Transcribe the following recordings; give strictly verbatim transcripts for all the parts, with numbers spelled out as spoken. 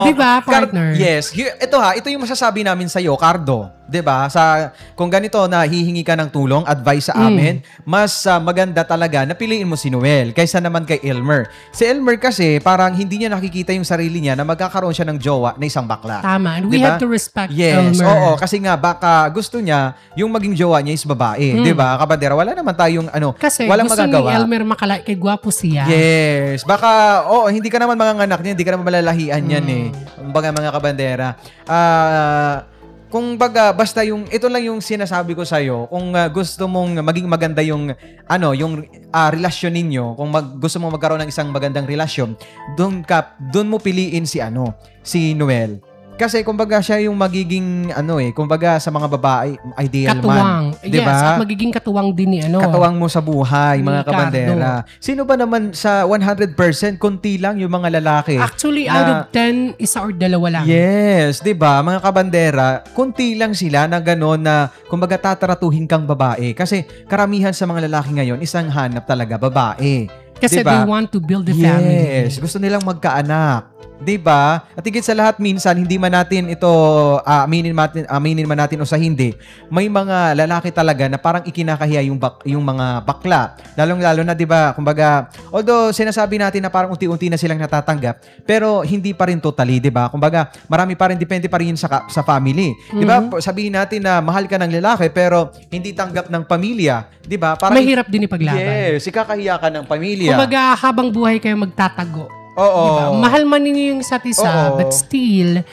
Di ba, partner? Car- yes. Ito ha, ito yung masasabi namin sa'yo, Cardo. Di ba? Sa, kung ganito na hihingi ka ng tulong, advice sa Mm. amin, mas uh, maganda talaga na piliin mo si Noel kaysa naman kay Elmer. Si Elmer kasi, parang hindi niya nakikita yung sarili niya na magkakaroon siya ng jowa na isang bakla. Tama. And we diba? have to respect yes, Elmer. oo. Kasi nga, baka gusto niya, yung maging jowa niya is babae. Mm. Di ba? Kabandera, wala naman tayong, ano, kasi walang gusto magagawa. ni Elmer makala kay gwapo siya. Yes. Baka, oo, hindi ka naman mga anak niya, hindi ka naman malalahian yan Mm. eh. Baga mga kabandera. Ah... Uh, kung baga, basta yung, ito lang yung sinasabi ko sa'yo, kung uh, gusto mong maging maganda yung, ano, yung uh, relasyon ninyo, kung mag, gusto mong magkaroon ng isang magandang relasyon, doon ka, doon mo piliin si, ano, si Noel. Kasi kumbaga siya yung magiging ano eh, kumbaga sa mga babae, ideal katuwang. man. Diba? Yes, at magiging katuwang din ni ano. Katuwang mo sa buhay, ni mga kabandera. Cardo. Sino ba naman sa one hundred percent, konti lang yung mga lalaki? Actually, na, out of ten, isa or dalawa lang. Yes, 'di ba? Mga kabandera, konti lang sila na gano'n na kumbaga tataratuhin kang babae. Kasi karamihan sa mga lalaki ngayon, isang hanap talaga babae. Kasi diba? they want to build a family. Yes, gusto nilang magkaanak. 'Di ba? At higit sa lahat minsan hindi man natin ito uh, aminin natin aminin man natin o sa hindi, may mga lalaki talaga na parang ikinakahiya yung bak, yung mga bakla. Lalong-lalo na 'di ba? Kumbaga, although sinasabi natin na parang unti-unti na silang natatanggap, pero hindi pa rin totally, 'di ba? Kumbaga, marami pa rin depende pa rin sa sa family. 'Di ba? Mm-hmm. Sabihin natin na mahal ka ng lalaki pero hindi tanggap ng pamilya, 'di ba? Parang mahirap din ipaglaban. Yes, ikakahiya ka ng pamilya. Kumbaga, habang buhay kayo magtatago. Oo. Diba? Mahal man ninyo yung isa't isa, Oo. but still,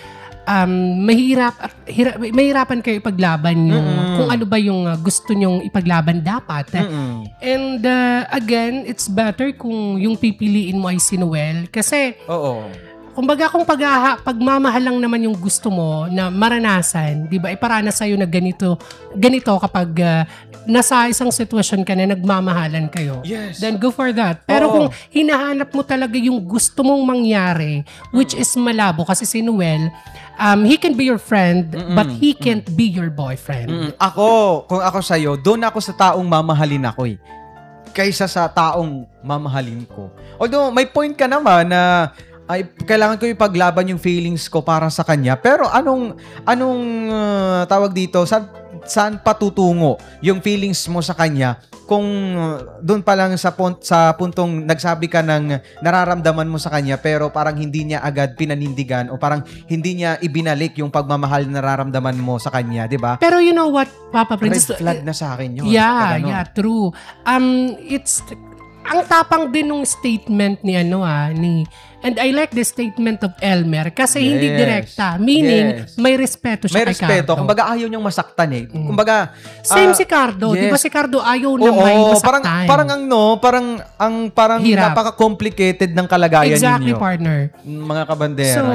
um, mahirap, hira, mahirapan kayo ipaglaban yung Mm-mm. kung ano ba yung uh, gusto nyong ipaglaban dapat. Mm-mm. And uh, again, it's better kung yung pipiliin mo ay si Noel. Kasi, Oo. kumbaga kung pag pagmamahal lang naman yung gusto mo na maranasan, di ba, iparanas sa'yo na ganito, ganito kapag uh, nasa isang sitwasyon ka na nagmamahalan kayo. Yes. Then go for that. Pero Oo. kung hinahanap mo talaga yung gusto mong mangyari, which is malabo kasi si Noel, um, he can be your friend, Mm-mm. but he can't be your boyfriend. Mm, ako, kung ako sa'yo, doon ako sa taong mamahalin ako eh. Kaysa sa taong mamahalin ko. Although, may point ka naman na ay kailangan ko ipaglaban yung feelings ko para sa kanya. Pero anong anong uh, tawag dito? Saan saan patutungo yung feelings mo sa kanya kung uh, doon pa lang sa punt, sa puntong nagsabi ka ng nararamdaman mo sa kanya pero parang hindi niya agad pinanindigan o parang hindi niya ibinalik yung pagmamahal na nararamdaman mo sa kanya, 'di ba? Pero you know what, Papa Red Princess? flag na sa akin yun. Yeah, Pag ano. yeah, true. Um, it's ang tapang din ng statement ni ano ah, ni and I like the statement of Elmer kasi Yes. hindi direkta. Meaning, Yes. may respeto siya May kay respeto. Cardo. Kumbaga ayaw niyang masaktan eh. Kumbaga Same ah, si Cardo. Di yes. ba si Cardo ayaw na Oo, may parang masaktan? parang ang no, parang ang parang Hirap. napaka-complicated ng kalagayan exactly, ninyo. partner. Mga kabandera. So,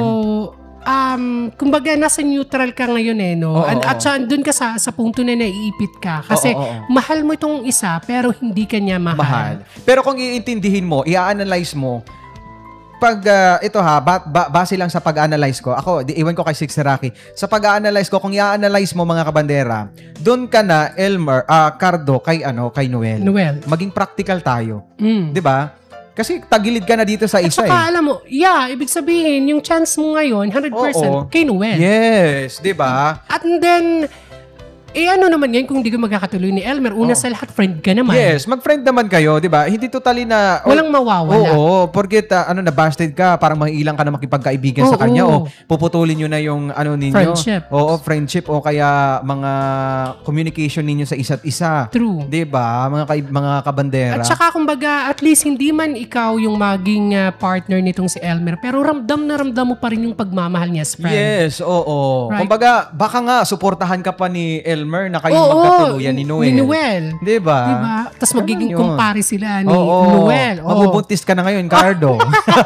um, kumbaga nasa neutral ka ngayon eh, no? Oo, at, at oo. siya, dun ka sa, sa punto na naiipit ka. Kasi Oo, oo, oo. mahal mo itong isa pero hindi ka niya mahal. mahal. Pero kung iintindihin mo, i-analyze mo, pag uh, ito ha, ba, ba, base lang sa pag-analyze ko, ako, di, iwan ko kay Six Rocky, sa pag-analyze ko, kung i-analyze mo mga kabandera, doon ka na, Elmer, uh, Cardo, kay, ano, kay Noel. Noel. Maging practical tayo. Mm. 'Di ba? Kasi tagilid ka na dito sa At isa saka eh. alam mo, yeah, ibig sabihin, yung chance mo ngayon, one hundred percent Oo. kay Noel. Yes, 'di ba? At then, eh ano naman yan kung hindi ka magkakatuloy ni Elmer? Una Oo. sa lahat, friend ka naman. Yes, mag-friend naman kayo, 'di ba? Hindi totally na oh, Walang mawawala. Oo, porket uh, ano na busted ka, parang mangiilang ka na makipagkaibigan sa Oo. kanya o puputulin niyo na yung ano ninyo. Friendship. Oo, friendship o kaya mga communication ninyo sa isa't isa. True. 'Di ba? Mga kaib- mga kabandera. At saka kumbaga, at least hindi man ikaw yung maging uh, partner nitong si Elmer, pero ramdam na ramdam mo pa rin yung pagmamahal niya as friend. Yes, oo. Right. Kumbaga, baka nga suportahan ka pa ni Elmer na kayo Oo, magkatuluyan ni Noel. Ni Noel. 'Di ba? Diba? Tapos magiging Ganun yun. kumpare sila ni Oo. Noel. Oo. Mabubuntis ka na ngayon, Cardo.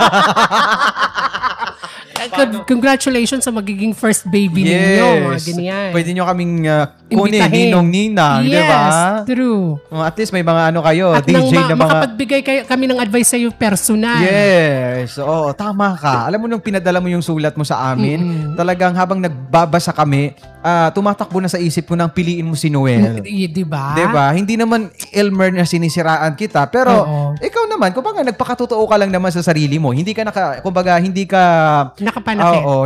Con- Congratulations sa magiging first baby ninyo. Mga ganyan. Pwede nyo kaming uh, kunin, Imbitahin. ninong-ninang, yes, di ba? true. Oh, at least may mga ano kayo, At D nang J ma- na mga... makapagbigay kayo, kami ng advice sa iyo personal. Yes. Oo, tama ka. Alam mo nung pinadala mo yung sulat mo sa amin, Mm-mm. talagang habang nagbabasa kami, ah, tumatakbo na sa isip ko nang piliin mo si Noel. Y- di ba? Di ba? Hindi naman Elmer na sinisiraan kita, pero Oo. ikaw naman, kumbaga nagpakatotoo ka lang naman sa sarili mo. Hindi ka naka kumbaga hindi ka Nakapanakit. Oo,